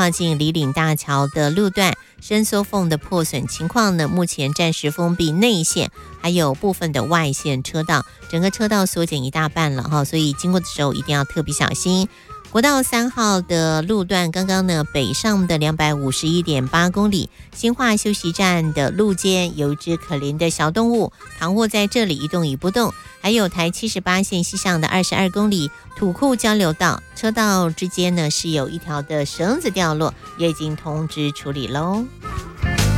靠近里岭大桥的路段伸缩缝的破损情况呢，目前暂时封闭内线，还有部分的外线车道，整个车道缩减一大半了哈，所以经过的时候一定要特别小心。国道3号的路段，刚刚呢北上的251.8公里，新化休息站的路肩有一只可怜的小动物躺卧在这里一动也不动，还有台78线西上的22公里土库交流道车道之间呢是有一条的绳子掉落，也已经通知处理喽。